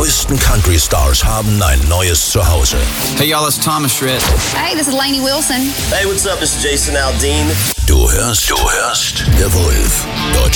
neuesten Country-Stars haben ein neues Zuhause. Hey y'all, it's Thomas Rhett. Hey, this is Lainey Wilson. Hey, what's up? This is Jason Aldean. Du hörst The Wolf.